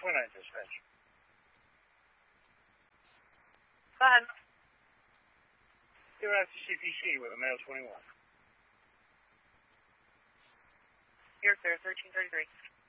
29 dispatch. Go ahead. You're after CPC with a male 21. You're clear, 1333.